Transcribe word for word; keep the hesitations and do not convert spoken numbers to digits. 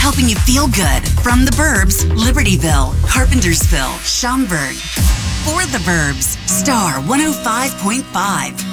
helping you feel good from the Burbs, Libertyville, Carpentersville, Schaumburg. For the Burbs, Star one oh five point five.